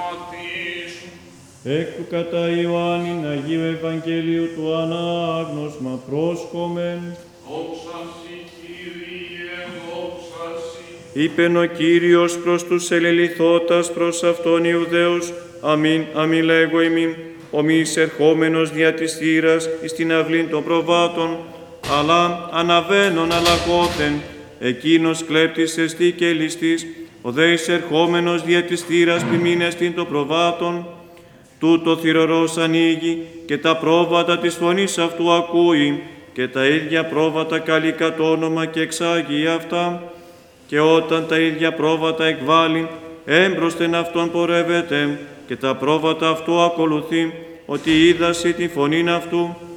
Εκ του κατά Ιωάννην Αγίου Ευαγγέλιου του ανάγνωσμα πρόσκομεν. Δόξα σοι, Κύριε, δόξα σοι. Είπεν ο Κύριος προς τους ελεληθότας προς αυτόν Ιουδαίους, αμήν, αμήν λέγω ημίν, ο μη εισερχόμενος δια της θύρας εις την αυλήν των προβάτων, αλλά αναβαίνων αλλαγότεν, εκείνος κλέπτης εστί και ληστής, ο δε εισερχόμενος δια της θύρας ποιμήν εστίν των προβάτων, τούτο θυρωρός ανοίγει και τα πρόβατα της φωνής αυτού ακούει, και τα ίδια πρόβατα καλεί κατ' όνομα και εξάγει αυτά, και όταν τα ίδια πρόβατα εκβάλλει, έμπροσθεν αυτόν πορεύεται, και τα πρόβατα αυτού ακολουθεί, ότι είδασι τη φωνήν αυτού,